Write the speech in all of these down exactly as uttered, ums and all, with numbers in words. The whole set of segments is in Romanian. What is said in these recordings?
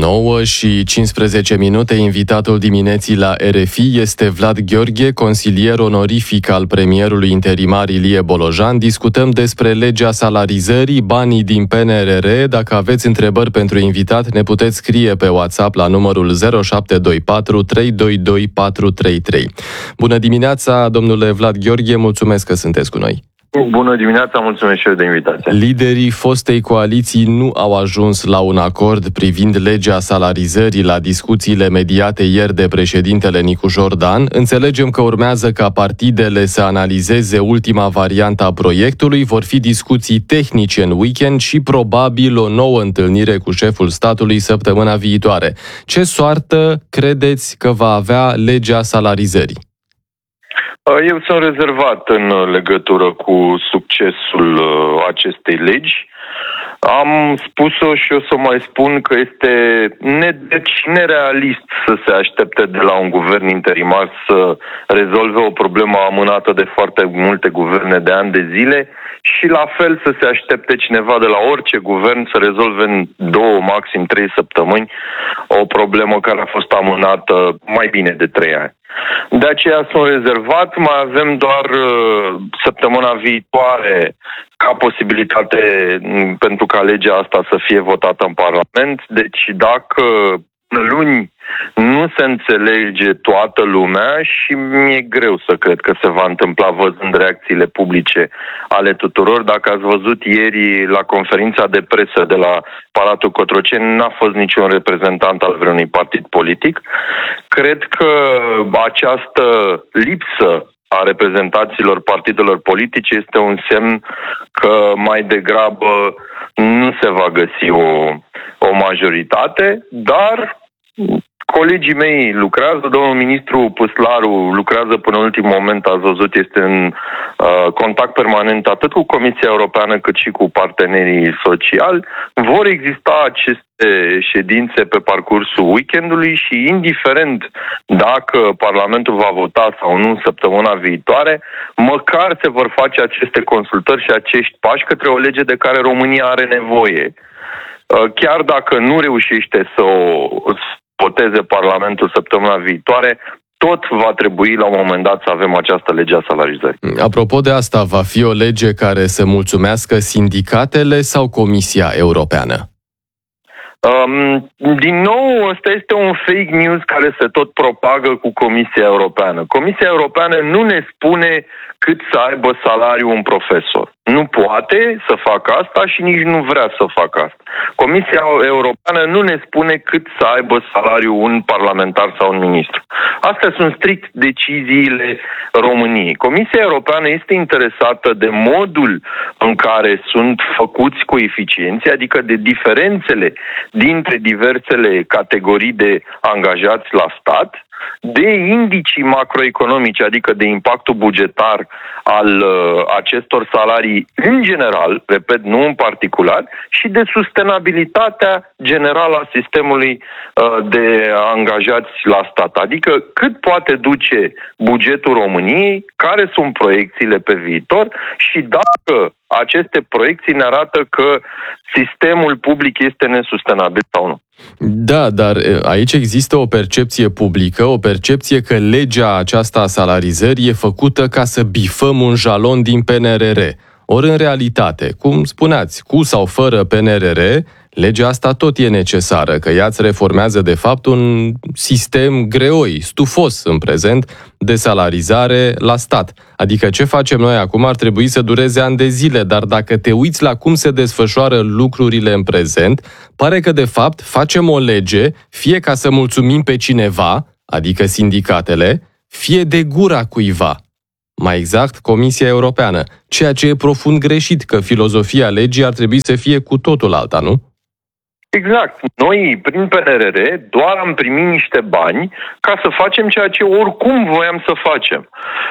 nouă și cincisprezece minute, invitatul dimineții la R F I este Vlad Gheorghe, consilier onorific al premierului interimar Ilie Bolojan. Discutăm despre legea salarizării, banii din P N R R. Dacă aveți întrebări pentru invitat, ne puteți scrie pe WhatsApp la numărul zero șapte doi patru trei doi doi patru trei trei. Bună dimineața, domnule Vlad Gheorghe, mulțumesc că sunteți cu noi. Bună dimineața, mulțumesc și eu de invitație. Liderii fostei coaliții nu au ajuns la un acord privind legea salarizării la discuțiile mediate ieri de președintele Nicu Jordan. Înțelegem că urmează ca partidele să analizeze ultima variantă a proiectului, vor fi discuții tehnice în weekend și probabil o nouă întâlnire cu șeful statului săptămâna viitoare. Ce soartă credeți că va avea legea salarizării? Eu sunt rezervat în legătură cu succesul acestei legi. Am spus-o și o să mai spun că este ne- deci nerealist să se aștepte de la un guvern interimar să rezolve o problemă amânată de foarte multe guverne de ani de zile și la fel să se aștepte cineva de la orice guvern să rezolve în două, maxim trei săptămâni o problemă care a fost amânată mai bine de trei ani. De aceea sunt rezervat, mai avem doar uh, săptămâna viitoare ca posibilitate pentru ca legea asta să fie votată în Parlament. Deci dacă luni nu se înțelege toată lumea și mi-e greu să cred că se va întâmpla văzând reacțiile publice ale tuturor. Dacă ați văzut ieri la conferința de presă de la Palatul Cotroceni, n-a fost niciun reprezentant al vreunui partid politic. Cred că această lipsă a reprezentanților partidelor politice este un semn că mai degrabă nu se va găsi o, o majoritate, dar colegii mei lucrează, domnul ministru Păslaru lucrează până în ultimul moment, ați văzut, este în uh, contact permanent atât cu Comisia Europeană cât și cu partenerii sociali. Vor exista aceste ședințe pe parcursul weekendului și indiferent dacă Parlamentul va vota sau nu săptămâna viitoare, măcar se vor face aceste consultări și acești pași către o lege de care România are nevoie. Uh, chiar dacă nu reușește să o voteze Parlamentul săptămâna viitoare, tot va trebui la un moment dat să avem această lege a salarizării. Apropo de asta, va fi o lege care să mulțumească sindicatele sau Comisia Europeană? Um, din nou, ăsta este un fake news care se tot propagă cu Comisia Europeană. Comisia Europeană nu ne spune cât să aibă salariu un profesor. Nu poate să facă asta și nici nu vrea să facă asta. Comisia Europeană nu ne spune cât să aibă salariu un parlamentar sau un ministru. Astea sunt strict deciziile României. Comisia Europeană este interesată de modul în care sunt făcuți coeficienții, adică de diferențele dintre diversele categorii de angajați la stat, de indicii macroeconomici, adică de impactul bugetar al uh, acestor salarii în general, repet, nu în particular, și de sustenabilitatea generală a sistemului uh, de angajați la stat. Adică cât poate duce bugetul României, care sunt proiecțiile pe viitor și dacă aceste proiecții ne arată că sistemul public este nesustenabil sau nu. Da, dar aici există o percepție publică, o percepție că legea aceasta a salarizării e făcută ca să bifăm un jalon din P N R R. Ori în realitate, cum spuneați, cu sau fără P N R R, legea asta tot e necesară, că ea îți reformează de fapt un sistem greoi, stufos în prezent, de salarizare la stat. Adică ce facem noi acum ar trebui să dureze ani de zile, dar dacă te uiți la cum se desfășoară lucrurile în prezent, pare că de fapt facem o lege fie ca să mulțumim pe cineva, adică sindicatele, fie de gura cuiva. Mai exact, Comisia Europeană, ceea ce e profund greșit, că filozofia legii ar trebui să fie cu totul alta, nu? Exact. Noi, prin P N R R, doar am primit niște bani ca să facem ceea ce oricum voiam să facem.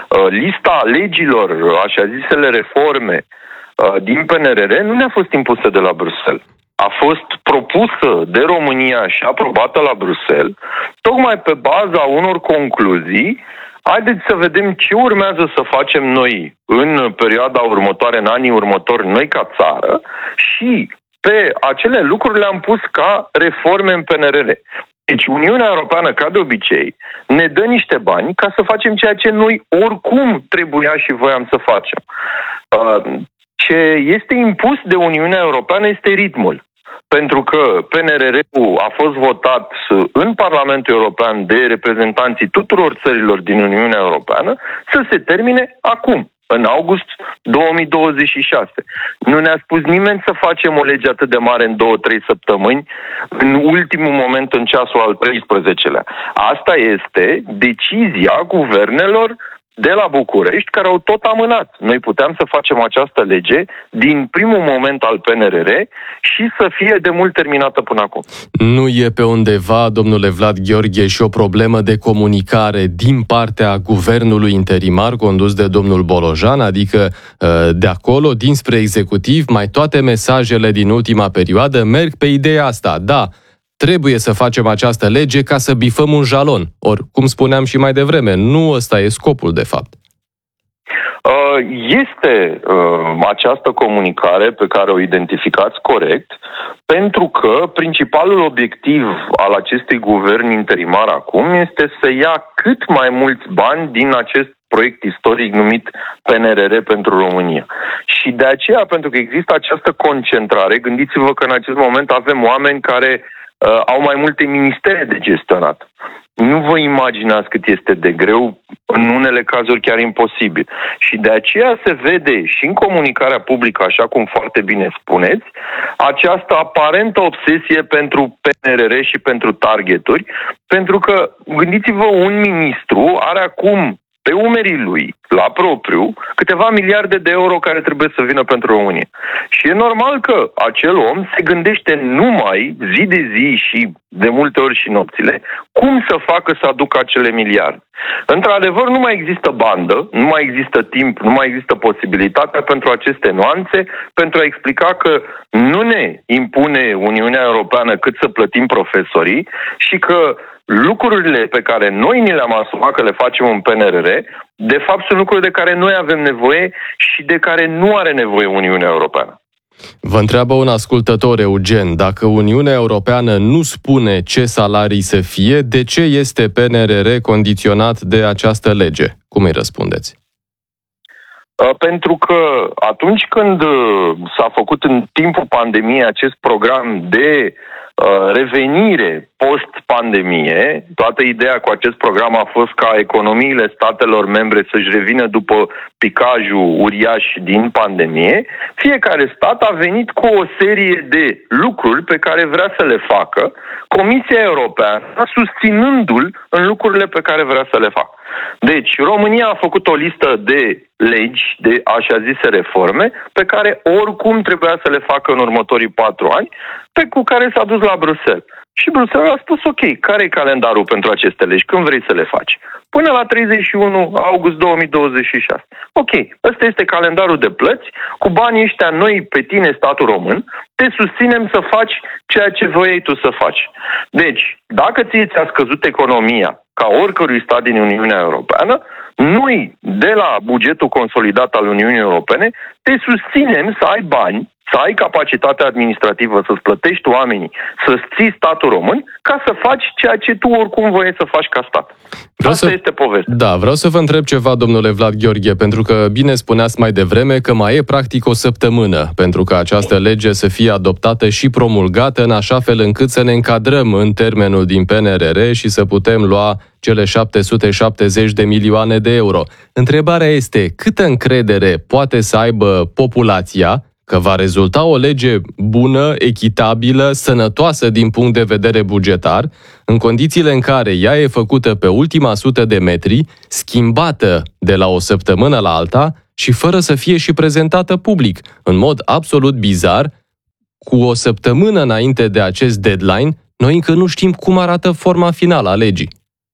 Lista legilor, așa zisele reforme din P N R R nu ne-a fost impusă de la Bruxelles. A fost propusă de România și aprobată la Bruxelles, tocmai pe baza unor concluzii. Haideți să vedem ce urmează să facem noi în perioada următoare, în anii următori, noi ca țară și pe acele lucruri le-am pus ca reforme în P N R R. Deci Uniunea Europeană, ca de obicei, ne dă niște bani ca să facem ceea ce noi oricum trebuia și voiam să facem. Ce este impus de Uniunea Europeană este ritmul. Pentru că P N R R-ul a fost votat în Parlamentul European de reprezentanții tuturor țărilor din Uniunea Europeană să se termine acum, în august două mii douăzeci și șase. Nu ne-a spus nimeni să facem o lege atât de mare în două, trei săptămâni, în ultimul moment, în ceasul al treisprezecelea. Asta este decizia guvernelor de la București, care au tot amânat. Noi puteam să facem această lege din primul moment al P N R R și să fie de mult terminată până acum. Nu e pe undeva, domnule Vlad Gheorghe, și o problemă de comunicare din partea guvernului interimar condus de domnul Bolojan, adică de acolo, dinspre executiv, mai toate mesajele din ultima perioadă merg pe ideea asta. Da, trebuie să facem această lege ca să bifăm un jalon. Ori, cum spuneam și mai devreme, nu ăsta e scopul, de fapt. Este această comunicare pe care o identificați corect, pentru că principalul obiectiv al acestui guvern interimar acum este să ia cât mai mulți bani din acest proiect istoric numit P N R R pentru România. Și de aceea, pentru că există această concentrare, gândiți-vă că în acest moment avem oameni care Uh, au mai multe ministere de gestionat. Nu vă imaginați cât este de greu, în unele cazuri chiar imposibil. Și de aceea se vede și în comunicarea publică, așa cum foarte bine spuneți, această aparentă obsesie pentru P N R R și pentru targeturi, pentru că, gândiți-vă, un ministru are acum pe umerii lui, la propriu, câteva miliarde de euro care trebuie să vină pentru România. Și e normal că acel om se gândește numai zi de zi și de multe ori și nopțile cum să facă să aducă acele miliarde. Într-adevăr, nu mai există bandă, nu mai există timp, nu mai există posibilitatea pentru aceste nuanțe, pentru a explica că nu ne impune Uniunea Europeană cât să plătim profesorii și că lucrurile pe care noi ni le-am asumat că le facem în P N R R, de fapt sunt lucruri de care noi avem nevoie și de care nu are nevoie Uniunea Europeană. Vă întreabă un ascultător, Eugen, dacă Uniunea Europeană nu spune ce salarii să fie, de ce este P N R R condiționat de această lege? Cum îi răspundeți? Pentru că atunci când s-a făcut în timpul pandemiei acest program de revenire post-pandemie, toată ideea cu acest program a fost ca economiile statelor membre să-și revină după picajul uriaș din pandemie, fiecare stat a venit cu o serie de lucruri pe care vrea să le facă, Comisia Europeană susținându-l în lucrurile pe care vrea să le facă. Deci, România a făcut o listă de legi, de așa zise reforme, pe care oricum trebuia să le facă în următorii patru ani, pe cu care s-a dus la Bruxelles. Și Bruxelles a spus, ok, care e calendarul pentru aceste legi? Când vrei să le faci? Până la treizeci și unu august două mii douăzeci și șase. Ok, ăsta este calendarul de plăți, cu banii ăștia noi pe tine, statul român, te susținem să faci ceea ce voiai tu să faci. Deci, dacă ție ți-a scăzut economia, ca oricărui stat din Uniunea Europeană, noi, de la bugetul consolidat al Uniunii Europene, te susținem să ai bani, să ai capacitatea administrativă, să-ți plătești oamenii, să-ți ții statul român, ca să faci ceea ce tu oricum voiai să faci ca stat. Vreau Asta să... este povestea. Da, vreau să vă întreb ceva, domnule Vlad Gheorghe, pentru că bine spuneați mai devreme că mai e practic o săptămână pentru ca această lege să fie adoptată și promulgată în așa fel încât să ne încadrăm în termenul din P N R R și să putem lua cele șapte sute șaptezeci de milioane de euro. Întrebarea este, câtă încredere poate să aibă populația că va rezulta o lege bună, echitabilă, sănătoasă din punct de vedere bugetar, în condițiile în care ea e făcută pe ultima sută de metri, schimbată de la o săptămână la alta și fără să fie și prezentată public, în mod absolut bizar, cu o săptămână înainte de acest deadline, noi încă nu știm cum arată forma finală a legii.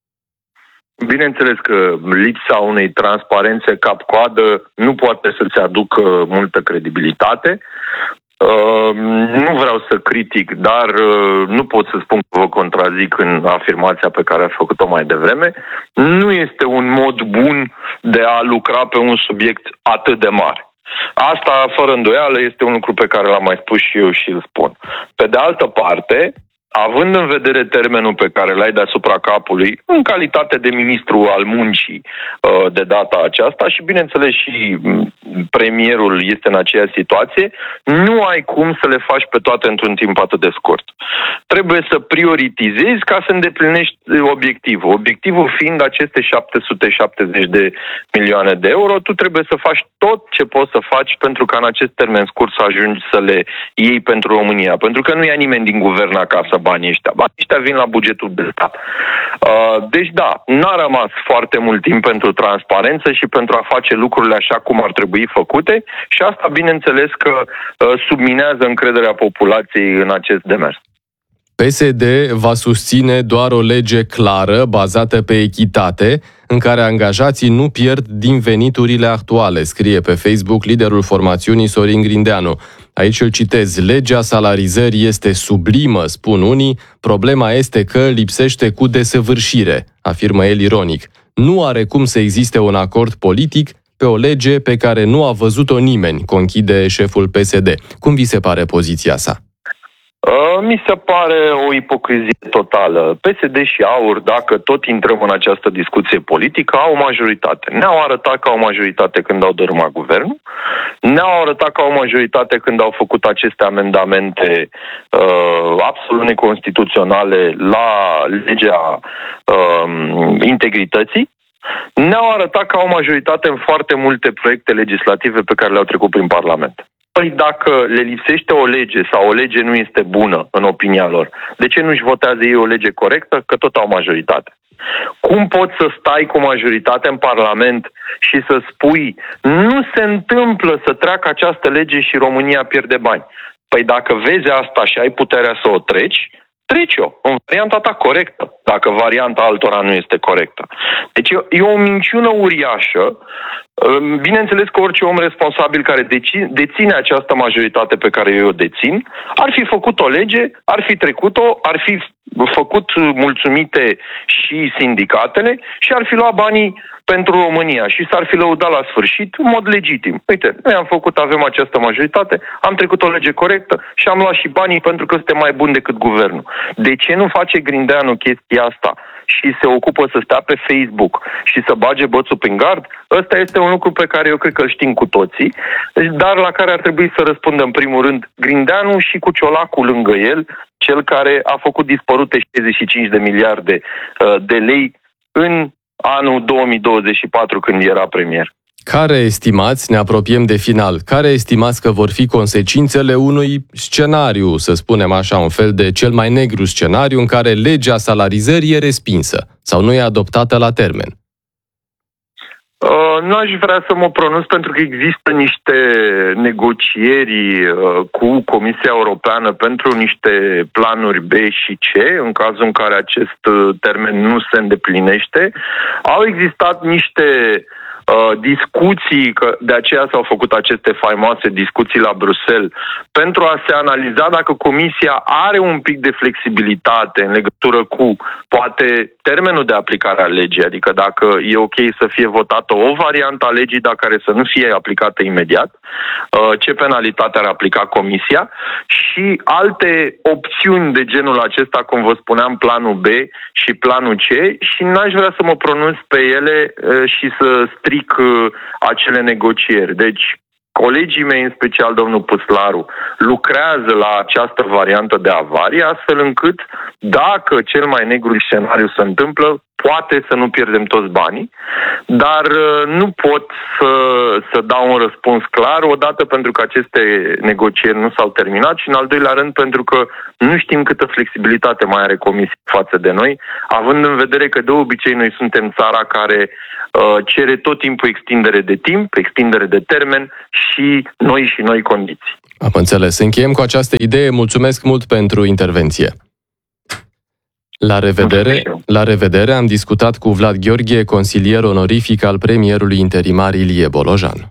Bineînțeles că lipsa unei transparențe cap-coadă nu poate să-ți aducă multă credibilitate. Uh, nu vreau să critic, dar uh, nu pot să spun că vă contrazic în afirmația pe care a făcut-o mai devreme. Nu este un mod bun de a lucra pe un subiect atât de mare. Asta, fără îndoială, este un lucru pe care l-am mai spus și eu și îl spun. Pe de altă parte, având în vedere termenul pe care l-ai deasupra capului, în calitate de ministru al muncii de data aceasta și, bineînțeles, și premierul este în aceeași situație, nu ai cum să le faci pe toate într-un timp atât de scurt. Trebuie să prioritizezi ca să îndeplinești obiectivul. Obiectivul fiind aceste șapte sute șaptezeci de milioane de euro, tu trebuie să faci tot ce poți să faci pentru ca în acest termen scurt să ajungi să le iei pentru România. Pentru că nu ia nimeni din guvern acasă banii ăștia. Banii ăștia vin la bugetul de stat. Deci da, n-a rămas foarte mult timp pentru transparență și pentru a face lucrurile așa cum ar trebui făcute și asta, bineînțeles, că subminează încrederea populației în acest demers. P S D va susține doar o lege clară, bazată pe echitate, în care angajații nu pierd din veniturile actuale, scrie pe Facebook liderul formațiunii Sorin Grindeanu. Aici îl citez: legea salarizării este sublimă, spun unii, problema este că lipsește cu desăvârșire, afirmă el ironic. Nu are cum să existe un acord politic pe o lege pe care nu a văzut-o nimeni, conchide șeful P S D. Cum vi se pare poziția sa? Mi se pare o ipocrizie totală. P S D și AUR, dacă tot intrăm în această discuție politică, au o majoritate. Ne-au arătat că au majoritate când au dărâmat guvernul, ne-au arătat că au majoritate când au făcut aceste amendamente uh, absolut neconstituționale la legea uh, integrității, ne-au arătat că au majoritate în foarte multe proiecte legislative pe care le-au trecut prin Parlament. Păi dacă le lipsește o lege sau o lege nu este bună în opinia lor, de ce nu-și votează ei o lege corectă? Că tot au majoritate. Cum poți să stai cu majoritate în Parlament și să spui nu se întâmplă să treacă această lege și România pierde bani? Păi dacă vezi asta și ai puterea să o treci, treci-o în varianta ta corectă, dacă varianta altora nu este corectă. Deci e o minciună uriașă. Bineînțeles că orice om responsabil care deține această majoritate pe care eu o dețin, ar fi făcut o lege, ar fi trecut-o, ar fi făcut mulțumite și sindicatele și ar fi luat banii pentru România și s-ar fi lăudat la sfârșit în mod legitim. Uite, noi am făcut, avem această majoritate, am trecut o lege corectă și am luat și banii pentru că suntem mai buni decât guvernul. De ce nu face Grindeanu chestia asta și se ocupă să stea pe Facebook și să bage bățul prin gard? Ăsta este un lucru pe care eu cred că îl știm cu toții, dar la care ar trebui să răspundă în primul rând Grindeanu și cu Ciolacu lângă el, cel care a făcut dispărute șaizeci și cinci de miliarde de lei în anul două mii douăzeci și patru, când era premier. Care estimați, ne apropiem de final, care estimați că vor fi consecințele unui scenariu, să spunem așa, un fel de cel mai negru scenariu în care legea salarizării e respinsă sau nu e adoptată la termen? Uh, nu aș vrea să mă pronunț pentru că există niște negocieri uh, cu Comisia Europeană pentru niște planuri B și C, în cazul în care acest uh, termen nu se îndeplinește. Au existat niște uh, discuții, că de aceea s-au făcut aceste faimoase discuții la Bruxelles, pentru a se analiza dacă Comisia are un pic de flexibilitate în legătură cu, poate, termenul de aplicare a legii, adică dacă e ok să fie votată o variantă a legii, dar care să nu fie aplicată imediat, ce penalitate ar aplica Comisia și alte opțiuni de genul acesta, cum vă spuneam, planul B și planul C, și n-aș vrea să mă pronunț pe ele și să stric acele negocieri. Deci, colegii mei, în special domnul Păslaru, lucrează la această variantă de avarie, astfel încât, dacă cel mai negru scenariu se întâmplă, poate să nu pierdem toți banii, dar nu pot să, să dau un răspuns clar, odată pentru că aceste negocieri nu s-au terminat și, în al doilea rând, pentru că nu știm câtă flexibilitate mai are Comisia față de noi, având în vedere că de obicei noi suntem țara care uh, cere tot timpul extindere de timp, extindere de termen și noi și noi condiții. Am înțeles. Încheiem cu această idee. Mulțumesc mult pentru intervenție. La revedere, la revedere, am discutat cu Vlad Gheorghe, consilier onorific al premierului interimar Ilie Bolojan.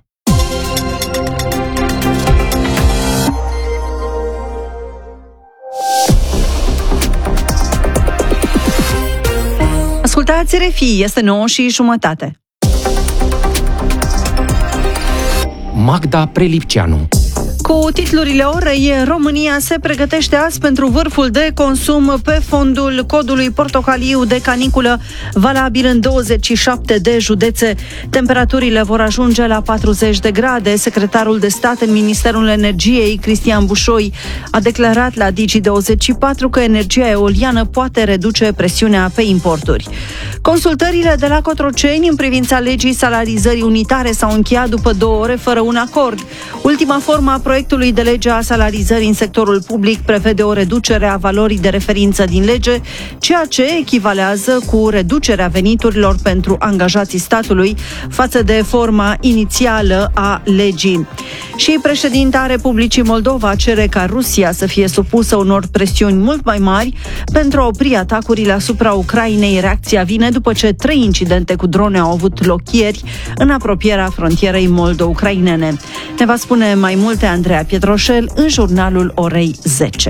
Ascultați R F I, este nouă și jumătate. Magda Prelipceanu. Cu titlurile orei, România se pregătește azi pentru vârful de consum pe fondul codului portocaliu de caniculă, valabil în douăzeci și șapte de județe. Temperaturile vor ajunge la patruzeci de grade. Secretarul de stat în Ministerul Energiei, Cristian Bușoi, a declarat la Digi douăzeci și patru că energia eoliană poate reduce presiunea pe importuri. Consultările de la Cotroceni în privința legii salarizării unitare s-au încheiat după două ore fără un acord. Ultima formă a proiectului de lege a salarizării în sectorul public prevede o reducere a valorii de referință din lege, ceea ce echivalează cu reducerea veniturilor pentru angajații statului față de forma inițială a legii. Și președinta Republicii Moldova cere ca Rusia să fie supusă unor presiuni mult mai mari pentru a opri atacurile asupra Ucrainei. Reacția vine după ce trei incidente cu drone au avut loc ieri în apropierea frontierei moldo-ucrainene. Ne va spune mai multe Andreea Pietroșel în jurnalul orei zece.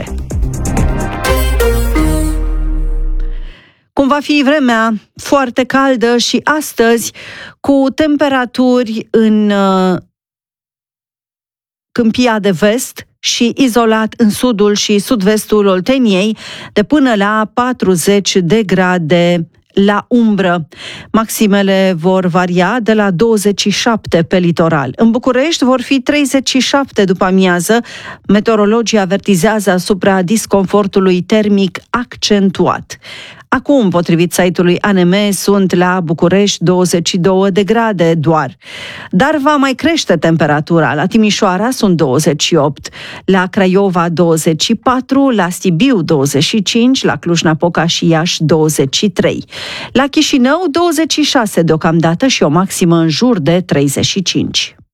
Cum va fi vremea foarte caldă și astăzi, cu temperaturi în uh, Câmpia de Vest și izolat în sudul și sud-vestul Olteniei, de până la patruzeci de grade la umbră. Maximele vor varia de la douăzeci și șapte pe litoral. În București vor fi treizeci și șapte după amiază. Meteorologii avertizează asupra disconfortului termic accentuat. Acum, potrivit site-ului A N M, sunt la București douăzeci și două de grade doar. Dar va mai crește temperatura. La Timișoara sunt douăzeci și opt, la Craiova douăzeci și patru, la Sibiu douăzeci și cinci, la Cluj-Napoca și Iași douăzeci și trei. La Chișinău douăzeci și șase deocamdată și o maximă în jur de treizeci și cinci.